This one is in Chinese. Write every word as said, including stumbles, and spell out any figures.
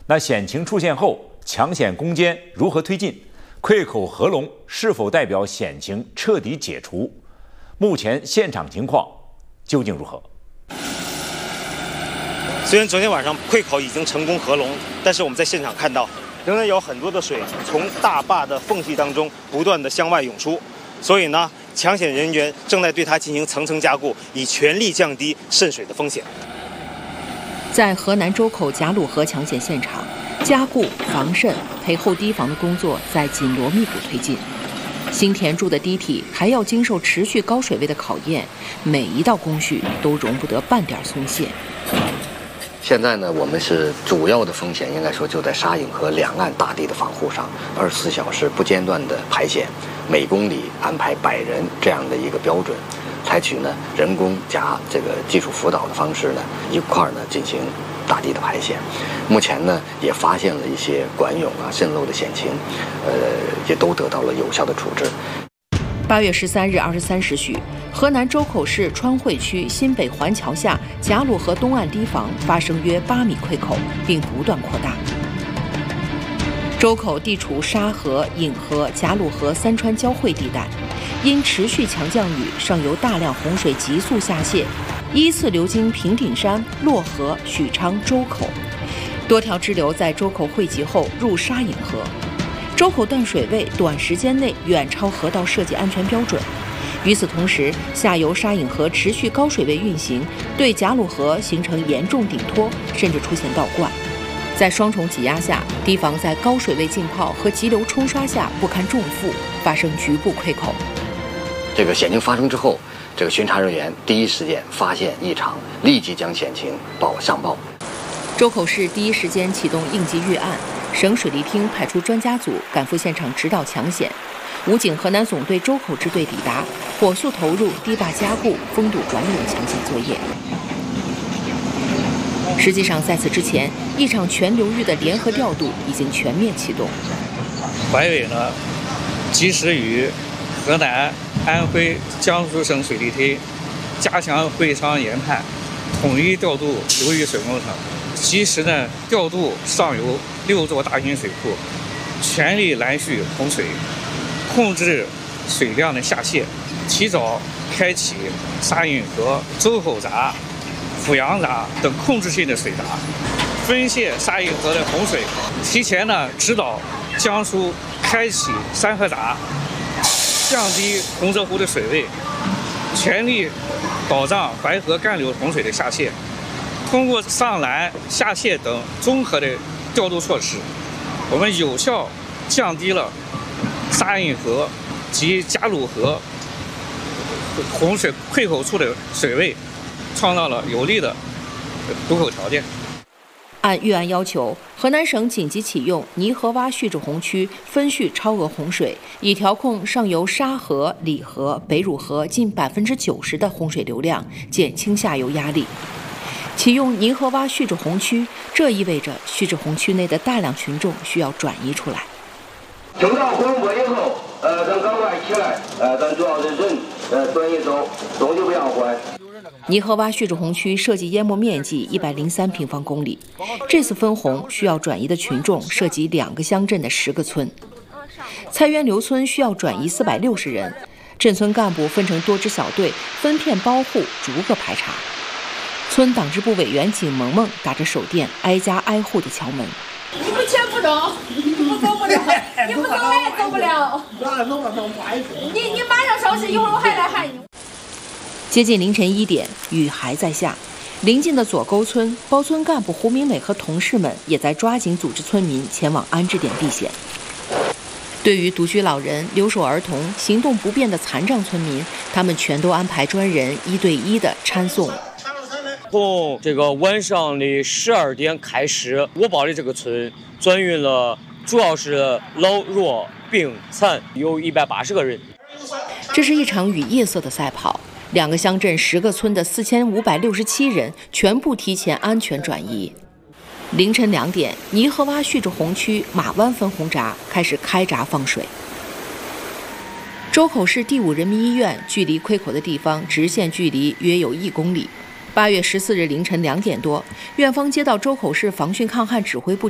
那险情出现后，抢险攻坚如何推进？溃口合龙是否代表险情彻底解除？目前现场情况究竟如何？ 虽然昨天晚上溃口已经成功合龙，但是我们在现场看到，仍然有很多的水从大坝的缝隙当中不断的向外涌出，所以呢，抢险人员正在对它进行层层加固，以全力降低渗水的风险。 在河南周口贾鲁河抢险现场，加固、防渗、陪后堤防的工作在紧锣密鼓推进。新填筑的堤体还要经受持续高水位的考验，每一道工序都容不得半点松懈。 现在呢，我们是主要的风险应该说就在沙引河两岸大堤的防护上，二十四小时不间断的排险，每公里安排百人这样的一个标准，采取呢人工加这个技术辅导的方式呢一块呢进行大堤的排险。目前呢也发现了一些管涌啊渗漏的险情，呃也都得到了有效的处置。 八月十三日二十三时许，河南周口市川汇区新北环桥下贾鲁河东岸堤防发生约八米溃口，并不断扩大。周口地处沙河、引河、贾鲁河三川交汇地带，因持续强降雨，上游大量洪水急速下泄，依次流经平顶山、漯河、许昌、周口，多条支流在周口汇集后入沙引河。周口段水位短时间内远超河道设计安全标准。与此同时，下游沙引河持续高水位运行，对贾鲁河形成严重顶托，甚至出现倒灌。在双重挤压下，堤防在高水位浸泡和急流冲刷下不堪重负，发生局部溃口。 这个险情发生之后，这个巡查人员第一时间发现异常，立即将险情报上报。 周口市第一时间启动应急预案，省水利厅派出专家组赶赴现场指导抢险。武警河南总队周口支队抵达，火速投入堤坝加固、封堵管涌抢险作业。实际上，在此之前，一场全流域的联合调度已经全面启动。 淮委呢，及时与河南、安徽、江苏省水利厅加强会商研判，统一调度流域水工程，及时呢调度上游六座大型水库，全力拦蓄洪水，控制水量的下泄，提早开启沙引河、周口闸、阜阳闸等控制性的水闸，分泄沙引河的洪水，提前呢指导江苏开启三河闸，降低洪泽湖的水位，全力保障淮河干流洪水的下泄。通过上拦、下泄等综合的调度措施，我们有效降低了沙引河及贾鲁河洪水溃口处的水位，创造了有利的堵口条件。 按预案要求，河南省紧急启用泥河洼蓄滞洪区分蓄超额洪水，以调控上游沙河、里河、北汝河近百分之九十的洪水流量，减轻下游压力。启用泥河洼蓄滞洪区，这意味着蓄滞洪区内的大量群众需要转移出来。 听到广播以后，呃，咱赶快起来，呃，咱主要的人，呃，转移走，东西不要坏。 泥河洼蓄滞洪区涉及淹没面积一百零三平方公里，这次分洪需要转移的群众涉及两个乡镇的十个村。蔡渊刘村需要转移四百六十人，镇村干部分成多支小队，分片包户，逐个排查。村党支部委员景萌萌打着手电，挨家挨户地敲门。 你们钱不中，我走不了，你不走我也走不了。你你马上收拾，一会儿我还来喊你。 接近凌晨一点，雨还在下。邻近的左沟村，包村干部胡明磊和同事们也在抓紧组织村民前往安置点避险。对于独居老人、留守儿童、行动不便的残障村民，他们全都安排专人一对一的搀送。 从这个晚上的十二点开始，我包的这个村转运了，主要是老弱病残，有一百八十个人。 这是一场与夜色的赛跑，两个乡镇十个村的四千五百六十七人全部提前安全转移。凌晨两点，泥河洼蓄滞洪区马湾分洪闸开始开闸放水。周口市第五人民医院距离溃口的地方直线距离约有一公里。八月十四日凌晨两点多，院方接到周口市防汛抗旱指挥部